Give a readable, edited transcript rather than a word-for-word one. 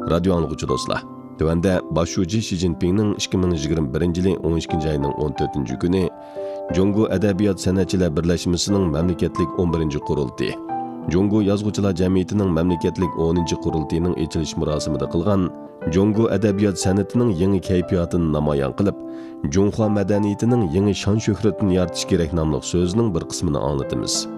Radio anlıqçı dostlar. Tövəndə başçı Xi Jinpingning 2021-yil 12 ayının 14 günü Jungo Adabiyot San'atçılar Birleşmesining mamlakatlik 11 qurultayı, Jungo Yazğıçılar Jamiyatining mamlakatlik 10 qurultayining ochilish marosimida qilgan Jungo Adabiyot san'atining yangi kayfiyatini namoyon qilib, Junxo madaniyatining yangi shon-shuhratini yaratish kerak nomli so'zning bir qismini anglatamiz.